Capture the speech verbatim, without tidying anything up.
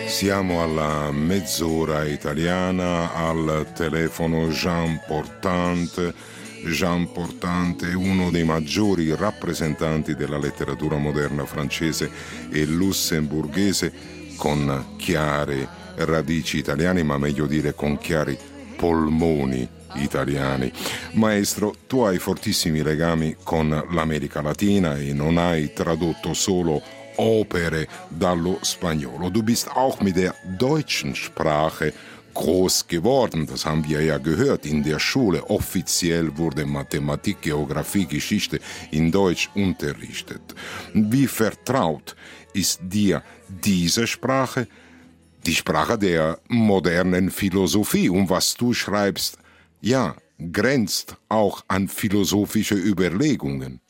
Siamo alla mezz'ora italiana, al telefono Jean Portant. Jean Portant è uno dei maggiori rappresentanti della letteratura moderna francese e lussemburghese, con chiare radici italiane, ma meglio dire con chiari polmoni italiani. Maestro, tu hai fortissimi legami con l'America Latina e non hai tradotto solo opere dallo spagnolo. Du bist auch mit der deutschen Sprache groß geworden. Das haben wir ja gehört in der Schule. Offiziell wurde Mathematik, Geographie, Geschichte in Deutsch unterrichtet. Wie vertraut ist dir diese Sprache? Die Sprache der modernen Philosophie. Und was du schreibst, ja, grenzt auch an philosophische Überlegungen.